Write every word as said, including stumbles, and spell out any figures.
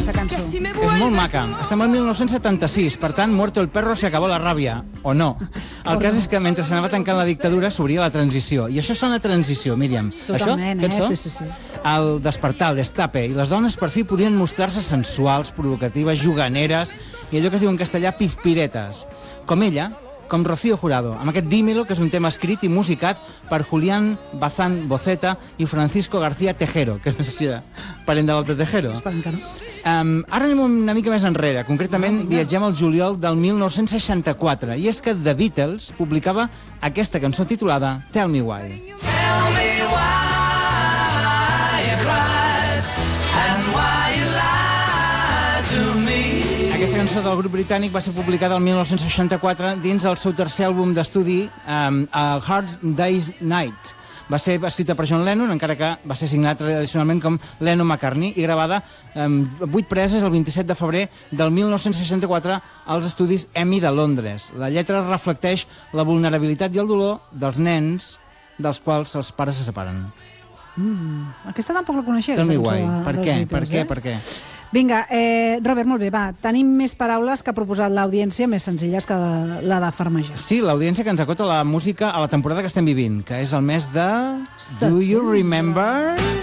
aquesta cançó? És molt maca. Estem al mil nou-cents setanta-sis, per tant, muerto el perro se acabó la ràbia, o no. El cas és que mentre s'anava tancant la dictadura s'obria la transició. I això sona transició, Míriam. Totalment, això, eh? cançó? Sí, sí, sí. El despertar, el destape, i les dones per fi podien mostrar-se sensuals, provocatives, juganeres, i allò que es diu en castellà pizpiretes. Com ella, com Rocío Jurado, amb aquest Dímelo, que és un tema escrit i musicat per Julián Bazán Boceta i Francisco García Tejero, que no sé si era parent de l'altre Tejero. Esperem que no. Um, ara anem una mica més enrere. Concretament, Ah, viatgem al juliol del mil nou-cents seixanta-quatre, i és que The Beatles publicava aquesta cançó titulada Tell Me Why. Tell me why you cried and why you lied to me. Aquesta cançó del grup britànic va ser publicada el mil nou-cents seixanta-quatre dins el seu tercer àlbum d'estudi, um, A Hard Day's Night. Va ser escrita per John Lennon, encara que va ser signat tradicionalment com Lennon-McCartney, i gravada amb um, vuit preses el vint-i-set de febrer del mil nou-cents seixanta-quatre als estudis EMI de Londres. La lletra reflecteix la vulnerabilitat i el dolor dels nens dels quals els pares se separen. Mm, aquesta tampoc la coneixia. Tell me aquesta why. cançó de- Per dels què? Beatles, Per què? eh? Per què? Vinga, eh, Robert, molt bé, va. Tenim més paraules que ha proposat l'audiència, més senzilles que la de farmejar. Sí, l'audiència que ens acota la música a la temporada que estem vivint, que és el mes de... Do you remember?